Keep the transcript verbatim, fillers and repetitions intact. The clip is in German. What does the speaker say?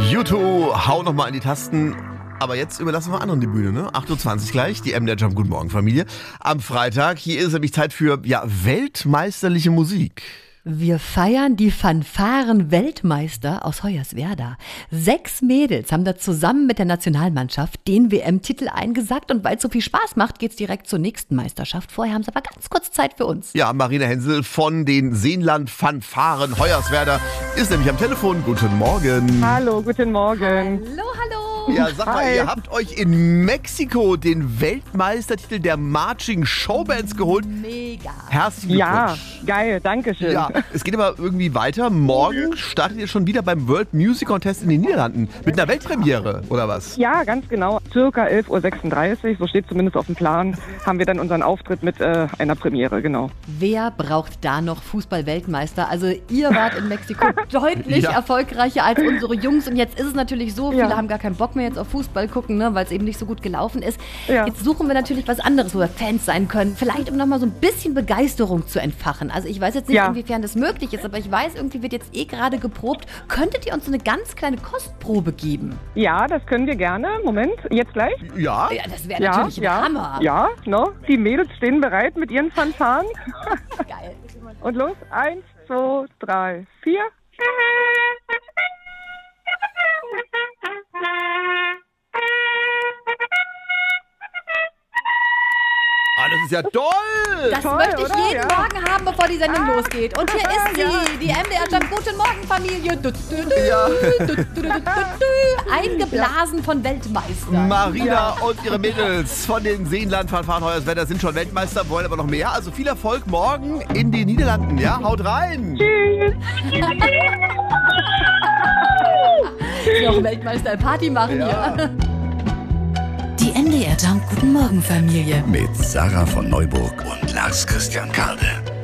U zwei, hau nochmal in die Tasten. Aber jetzt überlassen wir anderen die Bühne, ne? acht Uhr zwanzig gleich, die M D R Jump. Guten Morgen, Familie. Am Freitag, hier ist nämlich Zeit für, ja, weltmeisterliche Musik. Wir feiern die Fanfaren-Weltmeister aus Hoyerswerda. Sechs Mädels haben da zusammen mit der Nationalmannschaft den W M-Titel eingesackt. Und weil es so viel Spaß macht, geht's direkt zur nächsten Meisterschaft. Vorher haben sie aber ganz kurz Zeit für uns. Ja, Marina Hensel von den Seenland-Fanfaren Hoyerswerda ist nämlich am Telefon. Guten Morgen. Hallo, guten Morgen. Hallo, hallo. Ja, sag mal, Hi. ihr habt euch in Mexiko den Weltmeistertitel der Marching Showbands geholt. Mega. Herzlichen Ja, Glückwunsch. geil, danke schön. Ja, es geht aber irgendwie weiter. Morgen startet ihr schon wieder beim World Music Contest in den Niederlanden mit einer Weltpremiere, oder was? Ja, ganz genau. Circa elf Uhr sechsunddreißig, so steht zumindest auf dem Plan, haben wir dann unseren Auftritt mit äh, einer Premiere, genau. Wer braucht da noch Fußball-Weltmeister? Also ihr wart in Mexiko deutlich Ja. erfolgreicher als unsere Jungs. Und jetzt ist es natürlich so, viele Ja. haben gar keinen Bock mehr jetzt auf Fußball gucken, ne, weil es eben nicht so gut gelaufen ist. Ja. Jetzt suchen wir natürlich was anderes, wo wir Fans sein können. Vielleicht, um nochmal so ein bisschen Begeisterung zu entfachen. Also ich weiß jetzt nicht, Ja. inwiefern das möglich ist, aber ich weiß, irgendwie wird jetzt eh gerade geprobt. Könntet ihr uns so eine ganz kleine Kostprobe geben? Ja, das können wir gerne. Moment, jetzt gleich? Ja? Ja, das wäre Ja, natürlich ein ja, Hammer. ja, no? Die Mädels stehen bereit mit ihren Fanfaren. Geil. Und los, eins, zwei, drei, vier. Ah, das ist ja toll! Das Toll, möchte ich oder? jeden Ja. Morgen haben, bevor die Sendung losgeht. Und hier ist sie, Ja. die M D R Jump. Guten Morgen, Familie. Du, du, du, Ja. du, du, du, du, du. Eingeblasen von Weltmeistern. Marina und ihre Mädels von den Seenland-Fanfaren Hoyerswerda sind schon Weltmeister, wollen aber noch mehr. Also viel Erfolg morgen in den Niederlanden, ja? Haut rein! Tschüss. Die auch Weltmeister Party machen Ja. hier. Die M D R Jump Guten Morgen Familie. Mit Sarah von Neuburg und Lars Christian Karde.